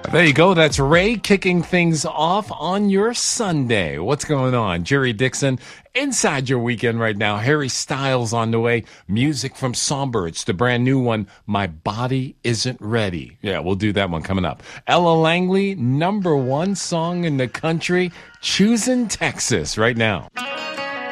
There you go. That's Ray kicking things off on your Sunday. What's going on? Jerry Dixon inside your weekend right now. Harry Styles on the way. Music from Somber. It's the brand new one, My Body Isn't Ready. Yeah, we'll do that one coming up. Ella Langley, #1 song in the country, Choosing Texas right now.